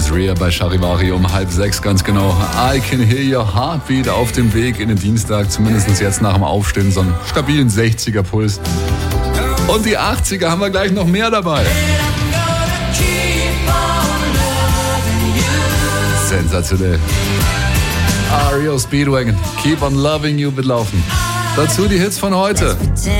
Chris Rea bei Charivari um 5:30 ganz genau. I can hear your heartbeat auf dem Weg in den Dienstag, zumindest jetzt nach dem Aufstehen, so einen stabilen 60er Puls. Und die 80er haben wir gleich noch mehr dabei. Sensationell. REO Speedwagon, Keep on Loving You wird laufen. Dazu die Hits von heute.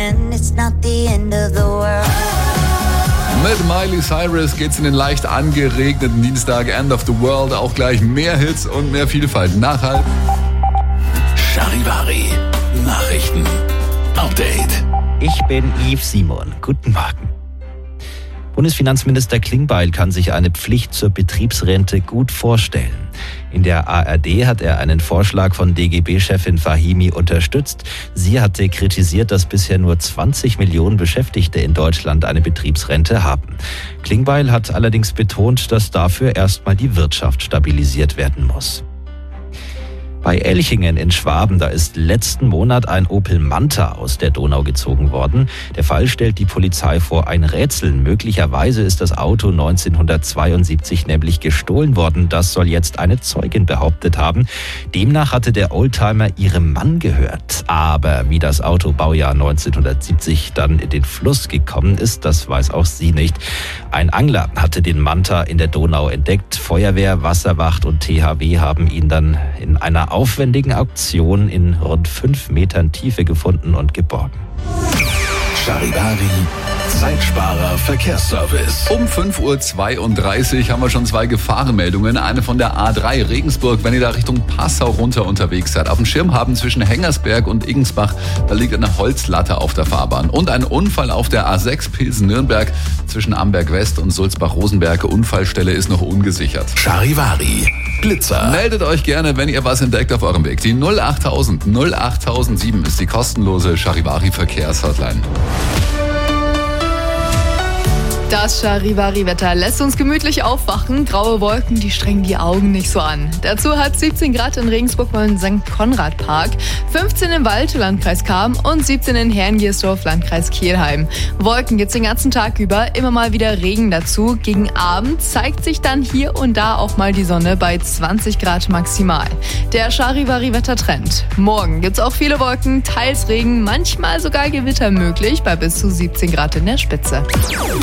Mit Miley Cyrus geht's in den leicht angeregneten Dienstag, End of the World. Auch gleich mehr Hits und mehr Vielfalt. Nachhalt. Charivari. Nachrichten. Update. Ich bin Yves Simon. Guten Morgen. Bundesfinanzminister Klingbeil kann sich eine Pflicht zur Betriebsrente gut vorstellen. In der ARD hat er einen Vorschlag von DGB-Chefin Fahimi unterstützt. Sie hatte kritisiert, dass bisher nur 20 Millionen Beschäftigte in Deutschland eine Betriebsrente haben. Klingbeil hat allerdings betont, dass dafür erstmal die Wirtschaft stabilisiert werden muss. Bei Elchingen in Schwaben, da ist letzten Monat ein Opel Manta aus der Donau gezogen worden. Der Fall stellt die Polizei vor ein Rätsel. Möglicherweise ist das Auto 1972 nämlich gestohlen worden. Das soll jetzt eine Zeugin behauptet haben. Demnach hatte der Oldtimer ihrem Mann gehört. Aber wie das Auto Baujahr 1970 dann in den Fluss gekommen ist, das weiß auch sie nicht. Ein Angler hatte den Manta in der Donau entdeckt. Feuerwehr, Wasserwacht und THW haben ihn dann in einer aufwendigen Auktion in rund 5 Metern Tiefe gefunden und geborgen. Charivari. Zeitsparer Verkehrsservice. Um 5:32 Uhr haben wir schon 2 Gefahrenmeldungen. Eine von der A3 Regensburg, wenn ihr da Richtung Passau runter unterwegs seid. Auf dem Schirm haben zwischen Hengersberg und Igensbach, da liegt eine Holzlatte auf der Fahrbahn. Und ein Unfall auf der A6 Pilsen-Nürnberg zwischen Amberg West und Sulzbach-Rosenberg. Unfallstelle ist noch ungesichert. Charivari. Blitzer. Meldet euch gerne, wenn ihr was entdeckt auf eurem Weg. Die 08000 08007 ist die kostenlose Charivari Verkehrshotline. Das Charivari-Wetter lässt uns gemütlich aufwachen. Graue Wolken, die strengen die Augen nicht so an. Dazu hat 17 Grad in Regensburg beim St. Konrad Park, 15 im Wald, Landkreis Cham und 17 in Herrengiersdorf, Landkreis Kelheim. Wolken gibt's den ganzen Tag über, immer mal wieder Regen dazu. Gegen Abend zeigt sich dann hier und da auch mal die Sonne bei 20 Grad maximal. Der Charivari-Wettertrend. Morgen gibt's auch viele Wolken, teils Regen, manchmal sogar Gewitter möglich bei bis zu 17 Grad in der Spitze.